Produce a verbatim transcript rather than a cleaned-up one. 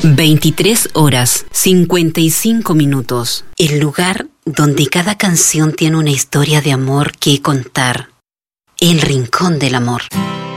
veintitrés horas, cincuenta y cinco minutos. El lugar donde cada canción tiene una historia de amor que contar. El Rincón del Amor.